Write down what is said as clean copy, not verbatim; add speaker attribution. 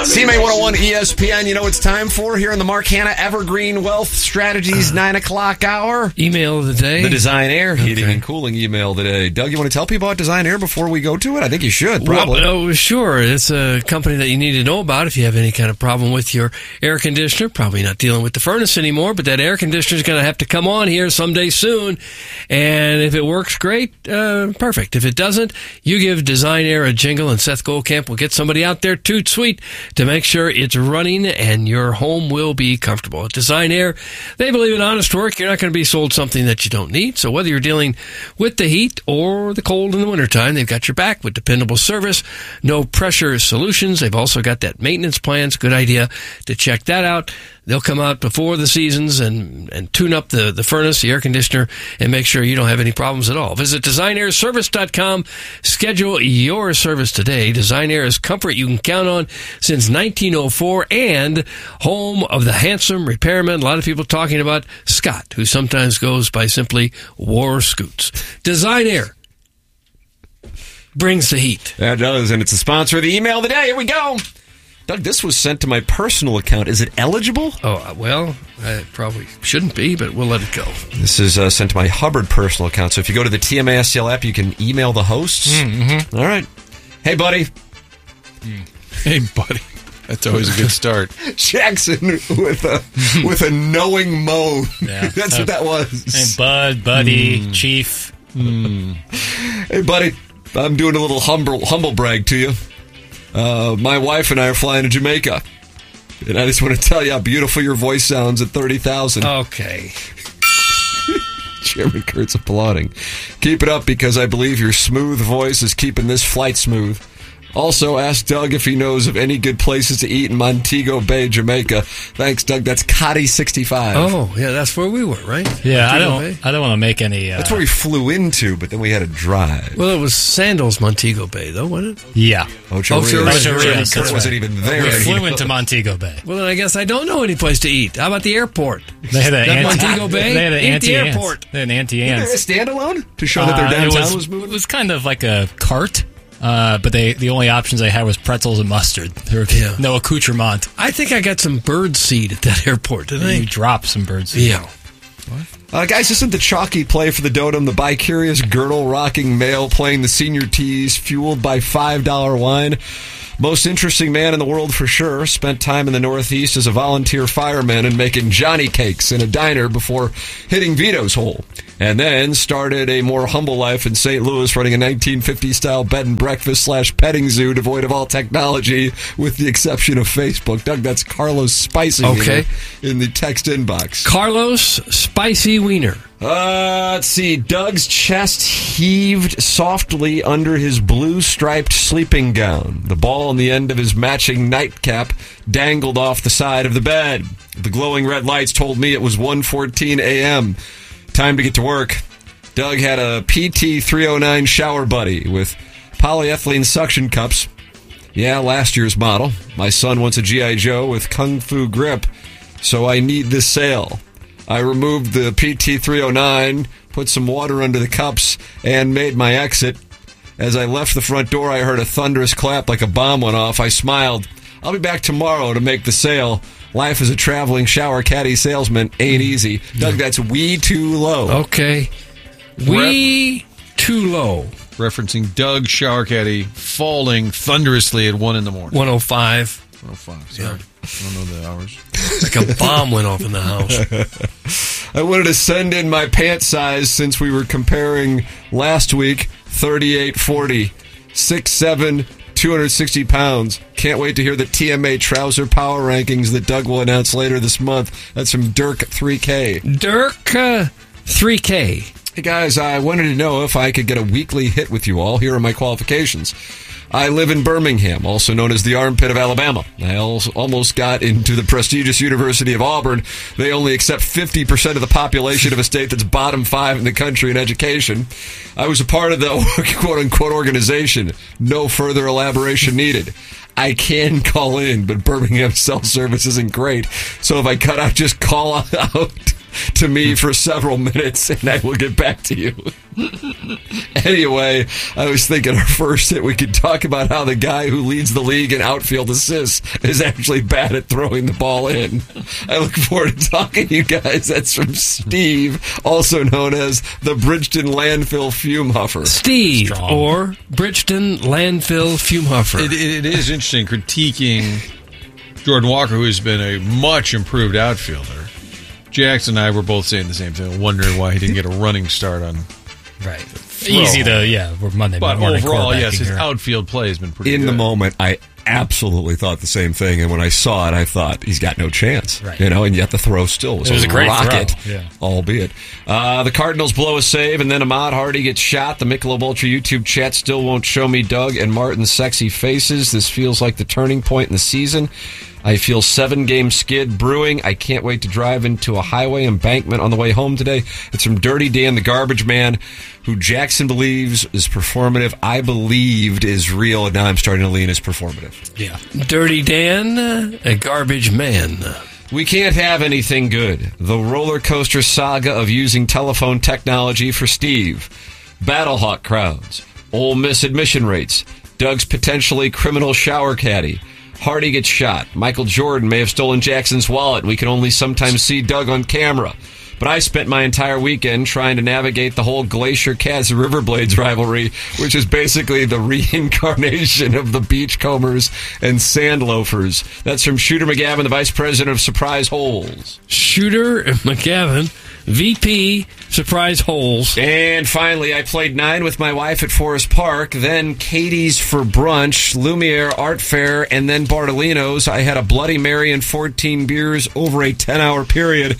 Speaker 1: CMA 101 ESPN, you know what it's time for here in the Mark Hanna Evergreen Wealth Strategies 9 o'clock hour?
Speaker 2: Email of the day.
Speaker 1: The Design Air heating and cooling email today. Doug, you want to tell people about Design Air before we go to it? I think you should, probably.
Speaker 2: Well, sure. It's a company that you need to know about if you have any kind of problem with your air conditioner. Probably not dealing with the furnace anymore, but that air conditioner is going to have to come on here someday soon. And if it works, great, perfect. If it doesn't, you give Design Air a jingle, and Seth Goldcamp will get somebody out there toot sweet to make sure it's running and your home will be comfortable. At Design Air, they believe in honest work. You're not going to be sold something that you don't need. So whether you're dealing with the heat or the cold in the wintertime, they've got your back with dependable service, no pressure solutions. They've also got that maintenance plans. Good idea to check that out. They'll come out before the seasons and tune up the furnace, the air conditioner, and make sure you don't have any problems at all. Visit DesignAirService.com. Schedule your service today. Design Air is comfort you can count on since 1904 and home of the handsome repairman. A lot of people talking about Scott, who sometimes goes by simply War Scoots. Design Air brings the heat.
Speaker 1: That does, and it's a sponsor of the email of the day. Here we go. Doug, this was sent to my personal account. Is it eligible?
Speaker 2: Oh, well, it probably shouldn't be, but we'll let it go.
Speaker 1: This is sent to my Hubbard personal account. So if you go to the TMA STL app, you can email the hosts.
Speaker 3: Mm-hmm.
Speaker 1: All right. Hey, buddy.
Speaker 3: Hey, buddy. That's always a good start.
Speaker 1: Jackson with a knowing moan.
Speaker 4: Yeah.
Speaker 1: That's what that was.
Speaker 4: Hey, bud, buddy, chief.
Speaker 1: Hey, buddy. I'm doing a little humble brag to you. My wife and I are flying to Jamaica, and I just want to tell you how beautiful your voice sounds at 30,000.
Speaker 2: Okay.
Speaker 1: Jeremy Kurtz applauding. Keep it up, because I believe your smooth voice is keeping this flight smooth. Also, ask Doug if he knows of any good places to eat in Montego Bay, Jamaica. Thanks, Doug. That's Cotty 65.
Speaker 2: Oh, yeah, that's where we were, right?
Speaker 4: Yeah,
Speaker 2: Montego
Speaker 4: I don't want to make any...
Speaker 1: That's where we flew into, but then we had to drive.
Speaker 2: Well, it was Sandals Montego Bay, though, wasn't it?
Speaker 4: Yeah.
Speaker 1: Ocho Rios.
Speaker 4: Ocho Rios,
Speaker 1: Kurt wasn't even there.
Speaker 4: We flew into Montego Bay.
Speaker 2: Well, then I guess I don't know any place to eat. How about the airport?
Speaker 4: They had an
Speaker 2: Montego Bay?
Speaker 4: They had an
Speaker 2: the airport.
Speaker 4: They had an Auntie
Speaker 1: Was
Speaker 4: Anne's.
Speaker 1: there a standalone to show that their downtown was moving?
Speaker 4: It was kind of like a cart. But the only options they had was pretzels and mustard. There was no accoutrement.
Speaker 2: I think I got some bird seed at that airport, didn't I?
Speaker 4: You dropped some bird seed.
Speaker 2: Yeah.
Speaker 1: Guys, isn't the chalky play for the Dotem the bi-curious, girdle-rocking male playing the senior tees, fueled by $5 wine? Most interesting man in the world for sure. Spent time in the Northeast as a volunteer fireman and making Johnny cakes in a diner before hitting Vito's hole. And then started a more humble life in St. Louis, running a 1950s-style bed and breakfast / petting zoo devoid of all technology, with the exception of Facebook. Doug, that's Carlos Spicy
Speaker 2: Okay.
Speaker 1: in the text inbox.
Speaker 2: Carlos Spicy Wiener.
Speaker 1: Let's see. Doug's chest heaved softly under his blue-striped sleeping gown. The ball on the end of his matching nightcap dangled off the side of the bed. The glowing red lights told me it was 1:14 a.m. Time to get to work. Doug had a PT 309 shower buddy with polyethylene suction cups. Yeah, last year's model. My son wants a G.I. Joe with Kung Fu grip, so I need this sale. I removed the PT 309, put some water under the cups, and made my exit. As I left the front door, I heard a thunderous clap like a bomb went off. I smiled. I'll be back tomorrow to make the sale. Life as a traveling shower caddy salesman ain't easy. Doug, that's wee too low.
Speaker 2: Okay. Wee too low.
Speaker 3: Referencing Doug Shower Caddy falling thunderously at 1 in the morning.
Speaker 2: 105.
Speaker 3: 105. Sorry. I don't know the hours.
Speaker 2: Like a bomb went off in the house.
Speaker 1: I wanted to send in my pant size since we were comparing last week. 38-40. 6'7", 260 pounds. Can't wait to hear the TMA trouser power rankings that Doug will announce later this month. That's from Dirk 3K.
Speaker 2: Dirk 3K.
Speaker 1: Hey guys, I wanted to know if I could get a weekly hit with you all. Here are my qualifications. I live in Birmingham, also known as the armpit of Alabama. I almost got into the prestigious University of Auburn. They only accept 50% of the population of a state that's bottom 5 in the country in education. I was a part of the quote-unquote organization. No further elaboration needed. I can call in, but Birmingham cell service isn't great. So if I cut out, just call out. to me for several minutes, and I will get back to you. Anyway, I was thinking our first hit, we could talk about how the guy who leads the league in outfield assists is actually bad at throwing the ball in. I look forward to talking to you guys. That's from Steve, also known as the Bridgeton Landfill Fume Huffer.
Speaker 2: Steve,
Speaker 4: Strong.
Speaker 2: or Bridgeton Landfill Fume Huffer.
Speaker 3: It is interesting critiquing Jordan Walker, who has been a much improved outfielder. Jackson and I were both saying the same thing, wondering why he didn't get a running start on.
Speaker 4: Right. Easy to, we're Monday
Speaker 3: But
Speaker 4: morning
Speaker 3: overall, yes,
Speaker 4: quarterbacking
Speaker 3: his
Speaker 4: here.
Speaker 3: outfield play has been pretty good.
Speaker 1: In the moment, I absolutely thought the same thing, and when I saw it, I thought he's got no chance.
Speaker 4: Right.
Speaker 1: And yet the throw still was,
Speaker 4: It was a great
Speaker 1: rocket,
Speaker 4: throw, yeah.
Speaker 1: albeit. The Cardinals blow a save, and then Ahmad Hardy gets shot. The Michelob Ultra YouTube chat still won't show me Doug and Martin's sexy faces. This feels like the turning point in the season. I feel 7-game skid brewing. I can't wait to drive into a highway embankment on the way home today. It's from Dirty Dan, the garbage man, who Jackson believes is performative. I believed is real, and now I'm starting to lean as performative.
Speaker 4: Yeah.
Speaker 2: Dirty Dan, a garbage man.
Speaker 1: We can't have anything good. The roller coaster saga of using telephone technology for Steve. Battlehawk crowds. Ole Miss admission rates. Doug's potentially criminal shower caddy. Hardy gets shot. Michael Jordan may have stolen Jackson's wallet. We can only sometimes see Doug on camera. But I spent my entire weekend trying to navigate the whole Glacier Cats Riverblades rivalry, which is basically the reincarnation of the Beachcombers and Sandloafers. That's from Shooter McGavin, the Vice President of Surprise Holes.
Speaker 2: Shooter McGavin, VP, Surprise Holes.
Speaker 1: And finally, I played 9 with my wife at Forest Park, then Katie's for brunch, Lumiere Art Fair, and then Bartolino's. I had a Bloody Mary and 14 beers over a 10-hour period.